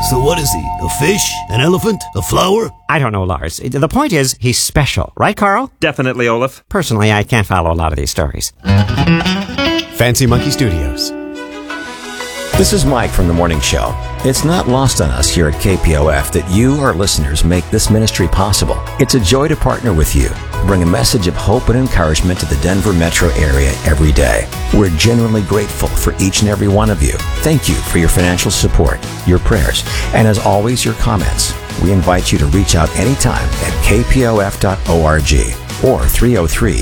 So what is he? A fish? An elephant? A flower? I don't know, Lars. The point is, he's special. Right, Carl? Definitely, Olaf. Personally, I can't follow a lot of these stories. Fancy Monkey Studios. This is Mike from The Morning Show. It's not lost on us here at KPOF that you, our listeners, make this ministry possible. It's a joy to partner with you, bring a message of hope and encouragement to the Denver metro area every day. We're genuinely grateful for each and every one of you. Thank you for your financial support, your prayers, and as always, your comments. We invite you to reach out anytime at kpof.org or 303